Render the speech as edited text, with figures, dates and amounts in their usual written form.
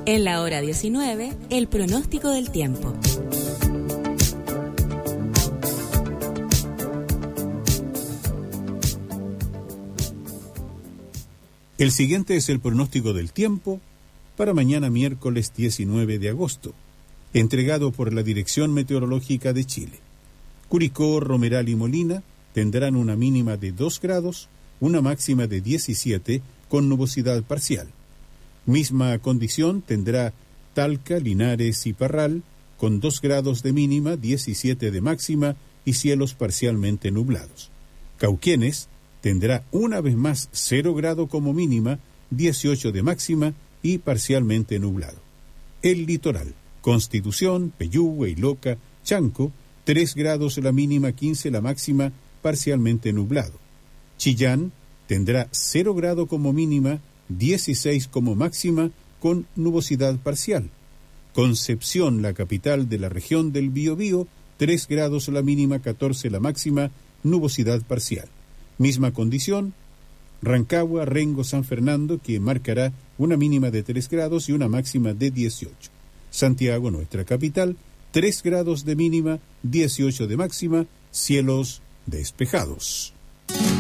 En la hora 19, el pronóstico del tiempo. El siguiente es el pronóstico del tiempo para mañana miércoles 19 de agosto, entregado por la Dirección Meteorológica de Chile. Curicó, Romeral y Molina tendrán una mínima de 2 grados, una máxima de 17 con nubosidad parcial. Misma condición tendrá Talca, Linares y Parral, con 2 grados de mínima, 17 de máxima y cielos parcialmente nublados. Cauquenes tendrá una vez más 0 grado como mínima, 18 de máxima y parcialmente nublado. El litoral, Constitución, Peyúgue, Iloca, Chanco, 3 grados la mínima, 15 la máxima, parcialmente nublado. Chillán tendrá 0 grado como mínima, 16 como máxima, con nubosidad parcial. Concepción, la capital de la región del Biobío, 3 grados la mínima, 14 la máxima, nubosidad parcial. Misma condición, Rancagua, Rengo, San Fernando, que marcará una mínima de 3 grados y una máxima de 18. Santiago, nuestra capital, 3 grados de mínima, 18 de máxima, cielos despejados.